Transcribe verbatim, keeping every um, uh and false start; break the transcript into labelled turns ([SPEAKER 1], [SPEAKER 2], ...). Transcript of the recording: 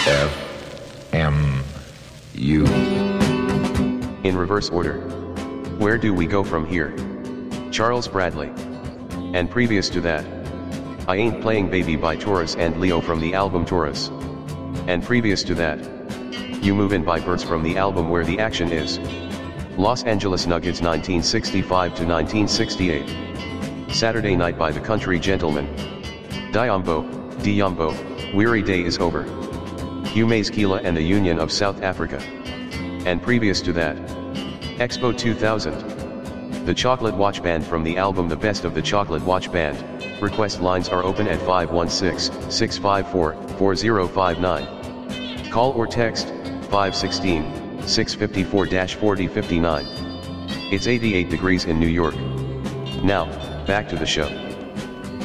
[SPEAKER 1] F M U.
[SPEAKER 2] In reverse order. Where do we go from here? Charles Bradley. And previous to that, I Ain't Playing Baby by Taurus and Leo from the album Taurus. And previous to that, You Move In by Birds from the album Where the Action Is. Los Angeles Nuggets nineteen sixty-five to nineteen sixty-eight. Saturday Night by the Country Gentlemen. Diambo, Diambo, Weary Day Is Over. Humaze Kila and the Union of South Africa. And previous to that, Expo two thousand. The Chocolate Watch Band from the album The Best of the Chocolate Watch Band. Request lines are open at five one six, six five four, four zero five nine. Call or text, five one six, six five four, four zero five nine. It's eighty-eight degrees in New York. Now, back to the show.